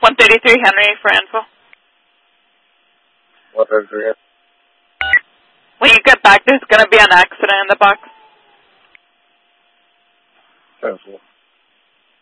133 Henry for info. 133. When you get back, there's going to be an accident in the box. 10-4.